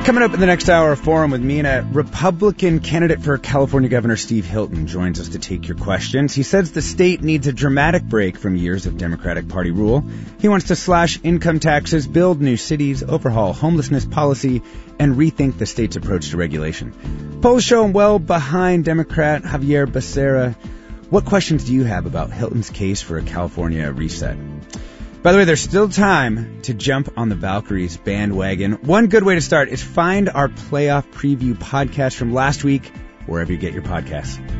Coming up in the next hour, a forum with me and a Republican candidate for California Governor Steve Hilton joins us to take your questions. He says the state needs a dramatic break from years of Democratic Party rule. He wants to slash income taxes, build new cities, overhaul homelessness policy, and rethink the state's approach to regulation. Polls show him well behind Democrat Javier Becerra. What questions do you have about Hilton's case for a California reset? By the way, there's still time to jump on the Valkyries bandwagon. One good way to start is find our playoff preview podcast from last week, wherever you get your podcasts.